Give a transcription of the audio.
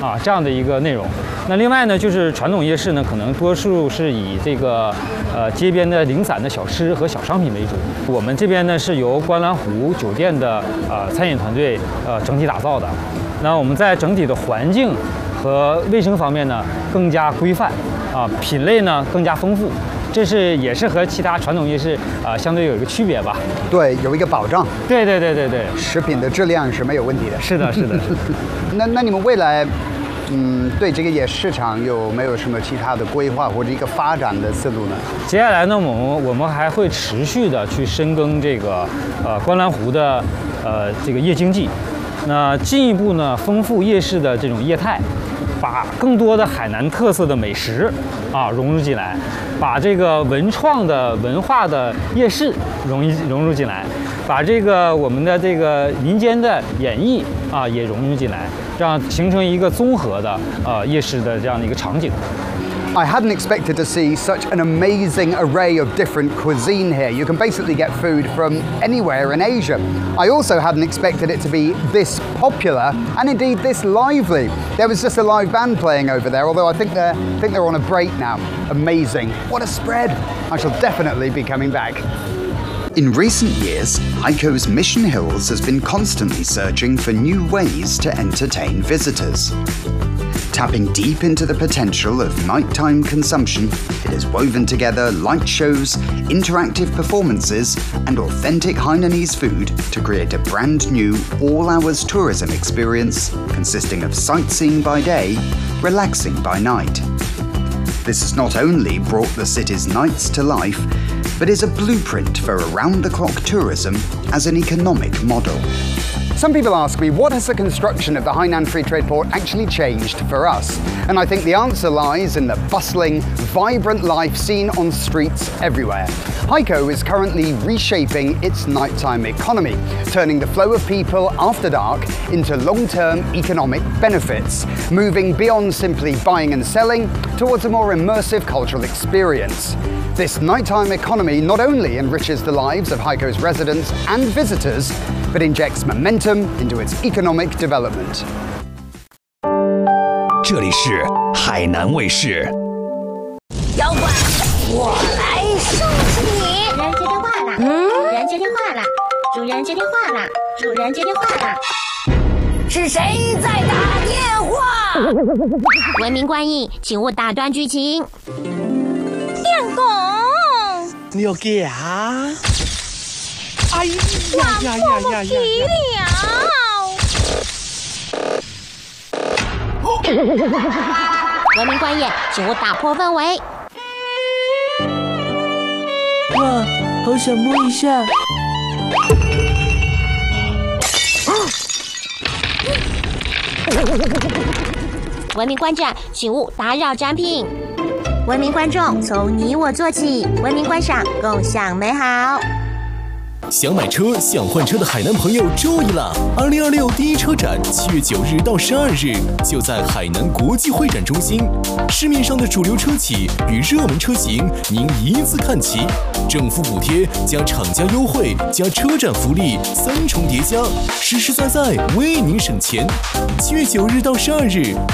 啊这样的一个内容。那另外呢，就是传统夜市呢，可能多数是以这个街边的零散的小吃和小商品为主。我们这边呢是由观澜湖酒店的餐饮团队整体打造的。那我们在整体的环境和卫生方面呢更加规范啊，品类呢更加丰富。这也是和其他传统夜市相对有一个区别吧？ 对，有一个保障。 对， 食品的质量是没有问题的。 是的。 那你们未来，对这个夜市场有没有什么其他的规划或者一个发展的思路呢？ 接下来呢，我们还会持续的去深耕这个观澜湖的这个夜经济，那进一步呢丰富夜市的这种业态。把更多的海南特色的美食融入进来，把这个文创的文化的夜市融入进来，把这个我们的这个民间的演艺也融入进来，这样形成一个综合的夜市的这样的一个场景。 I hadn't expected to see such an amazing array of different cuisine here. You can basically get food from anywhere in Asia. I also hadn't expected it to be this popular and indeed this lively. There was just a live band playing over there, although I think they're on a break now. Amazing. What a spread. I shall definitely be coming back. In recent years, Heiko's Mission Hills has been constantly searching for new ways to entertain visitors. Tapping deep into the potential of nighttime consumption, it has woven together light shows, interactive performances, and authentic Hainanese food to create a brand new all-hours tourism experience consisting of sightseeing by day, relaxing by night. This has not only brought the city's nights to life, but is a blueprint for around-the-clock tourism as an economic model. Some people ask me, what has the construction of the Hainan Free Trade Port actually changed for us? And I think the answer lies in the bustling, vibrant life seen on streets everywhere. Heiko is currently reshaping its nighttime economy, turning the flow of people after dark into long-term economic benefits, moving beyond simply buying and selling towards a more immersive cultural experience. This nighttime economy not only enriches the lives of Heiko's residents and visitors, but injects momentum into its economic development. 这里是海南卫视。 妖怪，我来收拾你！主人接电话了，主人接电话了，主人接电话了，主人接电话了。是谁在打电话？文明观影，请勿打断剧情。电工， 你有给啊？哎呀呀呀呀呀！ 文明观演，请勿打破氛围。 哇，好想摸一下。 文明观展，请勿打扰展品。文明观众，从你我做起，文明观赏，共享美好。 想买车、想换车的海南朋友注意了！2026第一车展7月9日到12日就在海南国际会展中心，市面上的主流车企与热门车型您一次看齐，政府补贴加厂家优惠加车展福利3重叠加，实实在在为您省钱。7月9日到12日，